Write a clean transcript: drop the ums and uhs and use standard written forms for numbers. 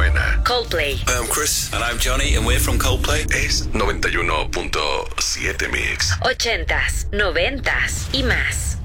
suena. Coldplay. I'm Chris. And I'm Johnny, and we're from Coldplay. Es 91.7 Mix. 80s, 90s y más.